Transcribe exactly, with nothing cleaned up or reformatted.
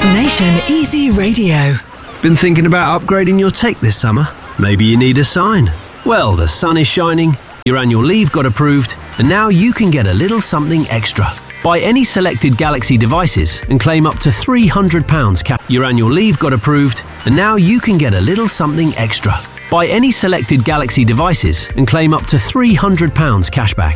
Nation Easy Radio. Been thinking about upgrading your tech this summer? Maybe you need a sign. Well, the sun is shining, your annual leave got approved, and now you can get a little something extra. Buy any selected Galaxy devices and claim up to three hundred pounds cash. Your annual leave got approved, and now you can get a little something extra. Buy any selected Galaxy devices and claim up to three hundred pounds cashback.